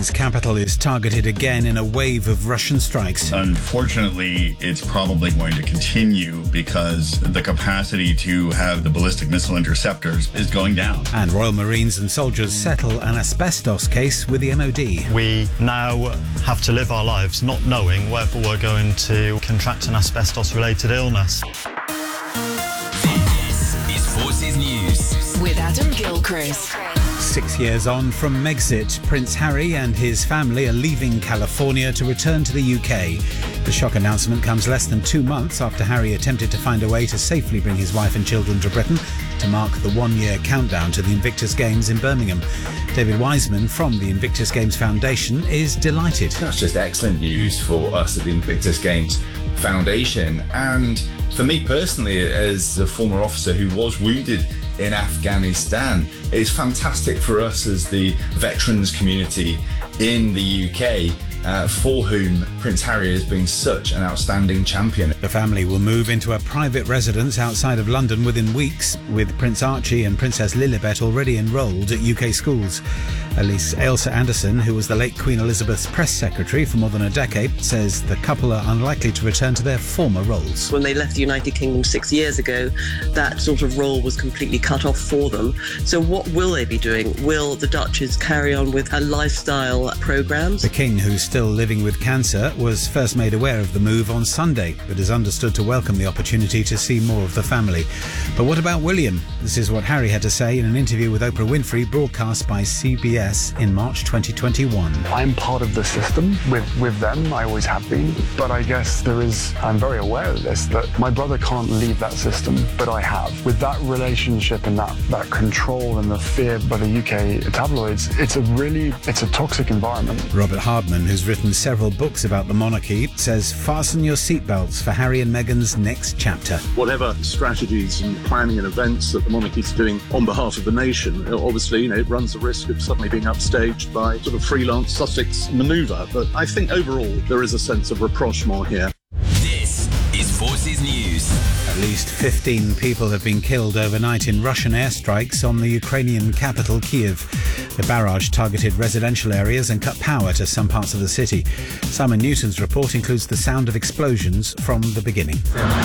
Ukraine's capital is targeted again in a wave of Russian strikes. Unfortunately, it's probably going to continue because the capacity to have the ballistic missile interceptors is going down. And Royal Marines and soldiers settle an asbestos case with the MOD. We now have to live our lives not knowing whether we're going to contract an asbestos-related illness. This is Forces News with Adam Gilchrist. 6 years on from Megxit, Prince Harry and his family are leaving California to return to the UK. The shock announcement comes less than 2 months after Harry attempted to find a way to safely bring his wife and children to Britain to mark the one-year countdown to the Invictus Games in Birmingham. David Wiseman from the Invictus Games Foundation is delighted. That's just excellent news for us at the Invictus Games Foundation, and for me personally, as a former officer who was wounded in Afghanistan, it's fantastic for us as the veterans community in the UK, for whom Prince Harry has been such an outstanding champion. The family will move into a private residence outside of London within weeks, with Prince Archie and Princess Lilibet already enrolled at UK schools. Elise Ailsa Anderson, who was the late Queen Elizabeth's press secretary for more than a decade, says the couple are unlikely to return to their former roles. When they left the United Kingdom 6 years ago, that sort of role was completely cut off for them. So what will they be doing? Will the Duchess carry on with her lifestyle programmes? The King, who's still living with cancer, was first made aware of the move on Sunday, but is understood to welcome the opportunity to see more of the family. But what about William? This is what Harry had to say in an interview with Oprah Winfrey, broadcast by CBS in March 2021. I'm part of the system with them, I always have been, but I guess I'm very aware of this, that my brother can't leave that system, but I have. With that relationship and that control and the fear by the UK tabloids, it's a toxic environment. Robert Hardman, who's written several books about the monarchy, says fasten your seatbelts for Harry and Meghan's next chapter. Whatever strategies and planning and events that the monarchy's doing on behalf of the nation, obviously, it runs the risk of suddenly being upstaged by sort of freelance Sussex manoeuvre. But I think overall there is a sense of rapprochement here. This is Forces News. At least 15 people have been killed overnight in Russian airstrikes on the Ukrainian capital, Kyiv. The barrage targeted residential areas and cut power to some parts of the city. Simon Newton's report includes the sound of explosions from the beginning.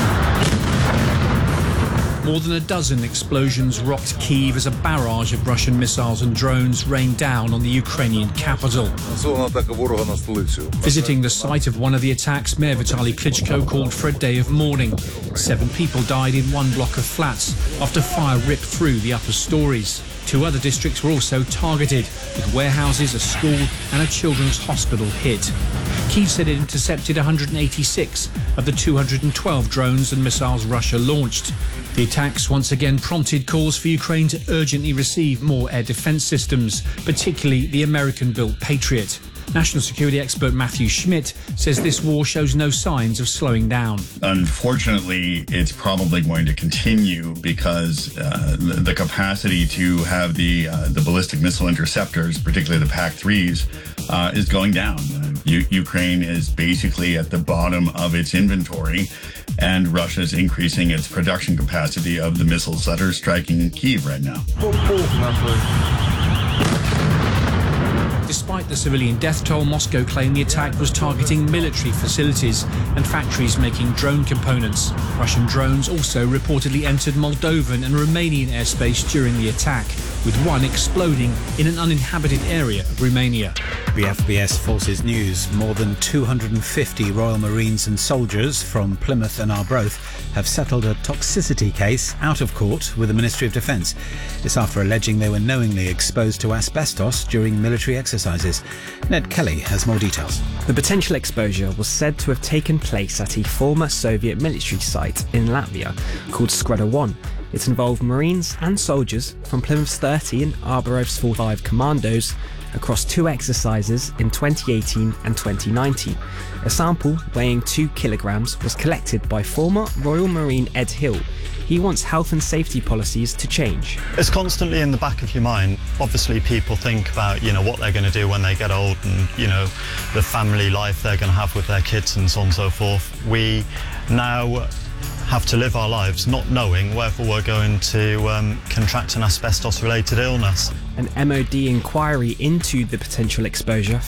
More than a dozen explosions rocked Kyiv as a barrage of Russian missiles and drones rained down on the Ukrainian capital. Visiting the site of one of the attacks, Mayor Vitaly Klitschko called for a day of mourning. 7 people died in one block of flats after fire ripped through the upper stories. 2 other districts were also targeted, with warehouses, a school and a children's hospital hit. Kyiv said it intercepted 186 of the 212 drones and missiles Russia launched. The attacks once again prompted calls for Ukraine to urgently receive more air defence systems, particularly the American-built Patriot. National security expert Matthew Schmidt says this war shows no signs of slowing down. Unfortunately, it's probably going to continue because the capacity to have the ballistic missile interceptors, particularly the PAC-3s, is going down. Ukraine is basically at the bottom of its inventory, and Russia is increasing its production capacity of the missiles that are striking Kyiv right now. Despite the civilian death toll, Moscow claimed the attack was targeting military facilities and factories making drone components. Russian drones also reportedly entered Moldovan and Romanian airspace during the attack, with one exploding in an uninhabited area of Romania. The FBS Forces News. More than 250 Royal Marines and soldiers from Plymouth and Arbroath have settled a toxicity case out of court with the Ministry of Defence. This after alleging they were knowingly exposed to asbestos during military exercises. Ned Kelly has more details. The potential exposure was said to have taken place at a former Soviet military site in Latvia called Skreda 1. It involved Marines and soldiers from Plymouth's 30 and Arbroath's 45 commandos across 2 exercises in 2018 and 2019. A sample weighing 2 kilograms was collected by former Royal Marine Ed Hill. He wants health and safety policies to change. It's constantly in the back of your mind. Obviously, people think about, what they're going to do when they get old and, the family life they're going to have with their kids and so on and so forth. We now have to live our lives not knowing whether we're going to contract an asbestos-related illness. An MOD inquiry into the potential exposure